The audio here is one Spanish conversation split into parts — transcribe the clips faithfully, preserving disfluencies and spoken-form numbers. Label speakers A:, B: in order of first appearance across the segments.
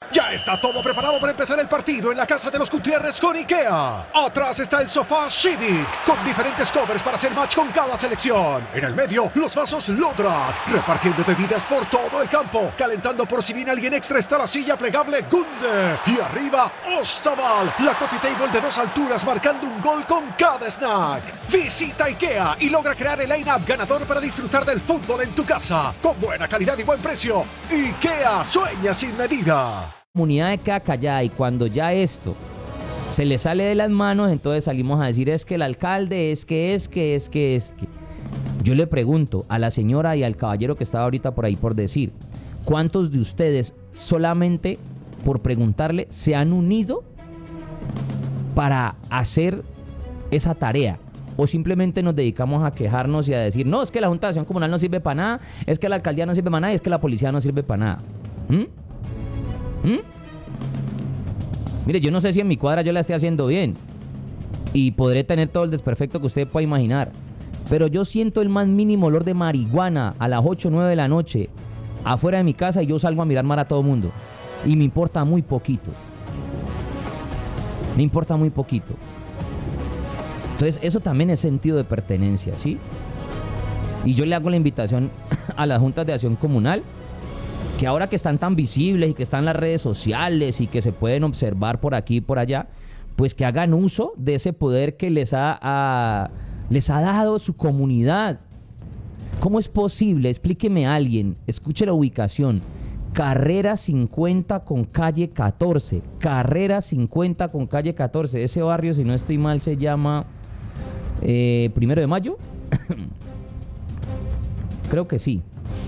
A: Ya está todo preparado para empezar el partido en la casa de los Gutiérrez con IKEA. Atrás está el sofá Civic, con diferentes covers para hacer match con cada selección. En el medio, los vasos Lodrat, repartiendo bebidas por todo el campo. Calentando por si viene alguien extra está la silla plegable Gunde. Y arriba, Ostaval, la coffee table de dos alturas marcando un gol con cada snack. Visita IKEA y logra crear el line-up ganador para disfrutar del fútbol en tu casa. Con buena calidad y buen precio. IKEA, sueña sin medida.
B: La comunidad queda callada, y cuando ya esto se le sale de las manos, entonces salimos a decir es que el alcalde, es que, es que, es que, es que. Yo le pregunto a la señora y al caballero que estaba ahorita por ahí por decir, ¿cuántos de ustedes solamente por preguntarle se han unido para hacer esa tarea? O simplemente nos dedicamos a quejarnos y a decir, no, es que la Junta de Acción Comunal no sirve para nada, es que la alcaldía no sirve para nada y es que la policía no sirve para nada. ¿Mm? ¿Mm? Mire, yo no sé si en mi cuadra yo la esté haciendo bien y podré tener todo el desperfecto que usted pueda imaginar, pero yo siento el más mínimo olor de marihuana a las ocho o nueve de la noche afuera de mi casa y yo salgo a mirar mar a todo mundo y me importa muy poquito. Me importa muy poquito. Entonces eso también es sentido de pertenencia, ¿sí? Y yo le hago la invitación a las juntas de acción comunal, que ahora que están tan visibles y que están en las redes sociales y que se pueden observar por aquí y por allá, pues que hagan uso de ese poder que les ha, a, les ha dado su comunidad. ¿Cómo es posible? Explíqueme a alguien, escuche la ubicación. Carrera cincuenta con calle catorce. Carrera cincuenta con calle catorce. Ese barrio, si no estoy mal, se llama eh, Primero de Mayo. Creo que sí.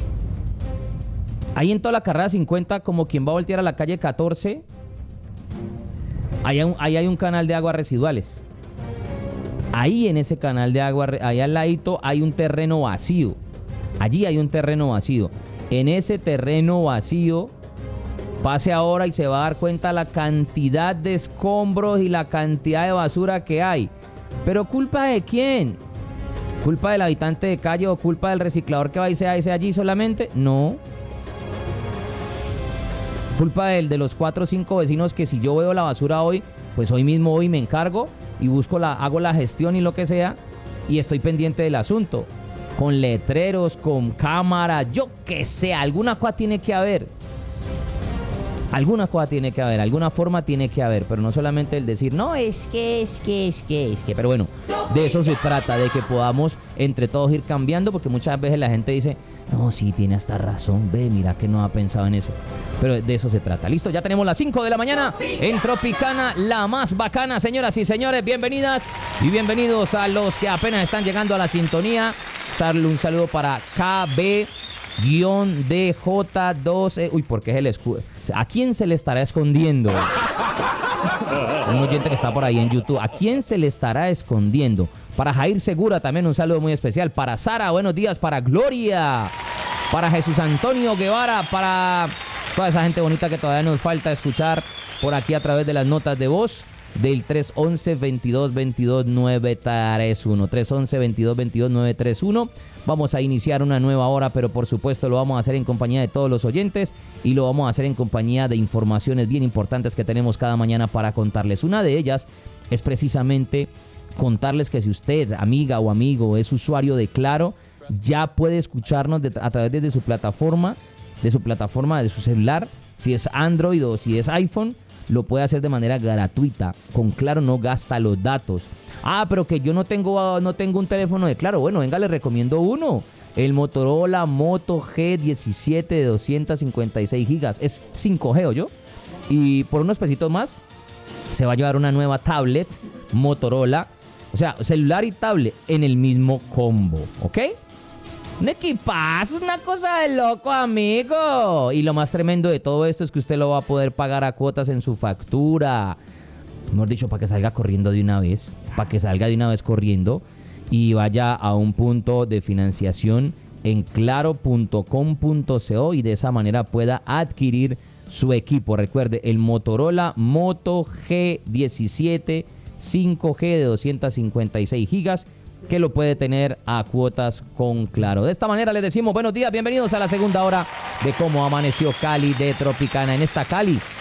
B: Ahí en toda la carrera cincuenta, como quien va a voltear a la calle catorce, ahí hay un, ahí hay un canal de aguas residuales. Ahí en ese canal de agua, ahí al ladito hay un terreno vacío. Allí hay un terreno vacío. En ese terreno vacío, pase ahora y se va a dar cuenta la cantidad de escombros y la cantidad de basura que hay. ¿Pero culpa de quién? ¿Culpa del habitante de calle o culpa del reciclador que va y se hace allí solamente? No. Culpa del, de los cuatro o cinco vecinos que si yo veo la basura hoy, pues hoy mismo hoy me encargo y busco la, hago la gestión y lo que sea y estoy pendiente del asunto. Con letreros, con cámara, yo que sé, alguna cosa tiene que haber. Alguna cosa tiene que haber, alguna forma tiene que haber, pero no solamente el decir, no, es que, es que, es que, es que, pero bueno, de eso se trata, de que podamos entre todos ir cambiando, porque muchas veces la gente dice, no, sí, tiene hasta razón, ve, mira que no ha pensado en eso, pero de eso se trata. Listo, ya tenemos las cinco de la mañana en Tropicana, la más bacana, señoras y señores, bienvenidas y bienvenidos a los que apenas están llegando a la sintonía. Darle un saludo para K B D J dos. Uy, ¿por qué es el escudo? ¿A quién se le estará escondiendo? Un oyente que está por ahí en YouTube. ¿A quién se le estará escondiendo? Para Jair Segura también un saludo muy especial. Para Sara, buenos días. Para Gloria. Para Jesús Antonio Guevara. Para toda esa gente bonita que todavía nos falta escuchar por aquí a través de las notas de voz del tres once, veintidós veintidós, nueve treinta y uno. tres once, veintidós veintidós, nueve treinta y uno. Vamos a iniciar una nueva hora, pero por supuesto lo vamos a hacer en compañía de todos los oyentes y lo vamos a hacer en compañía de informaciones bien importantes que tenemos cada mañana para contarles. Una de ellas es precisamente contarles que si usted, amiga o amigo, es usuario de Claro, ya puede escucharnos de, a través de su plataforma, de su plataforma, de su celular. Si es Android o si es iPhone, lo puede hacer de manera gratuita. Con Claro no gasta los datos. Ah, pero que yo no tengo, no tengo un teléfono de Claro. Bueno, venga, le recomiendo uno. El Motorola Moto G diecisiete de doscientos cincuenta y seis gigas. Es cinco G, ¿oyó? Y por unos pesitos más se va a llevar una nueva tablet Motorola. O sea, celular y tablet en el mismo combo, ¿ok? Un equipazo, una cosa de loco, amigo. Y lo más tremendo de todo esto es que usted lo va a poder pagar a cuotas en su factura. Mejor dicho, para que salga corriendo de una vez. Para que salga de una vez corriendo y vaya a un punto de financiación en claro punto com punto co y de esa manera pueda adquirir su equipo. Recuerde, el Motorola Moto G diecisiete cinco G de doscientos cincuenta y seis gigas, que lo puede tener a cuotas con Claro. De esta manera les decimos buenos días, bienvenidos a la segunda hora de Cómo Amaneció Cali de Tropicana. En esta Cali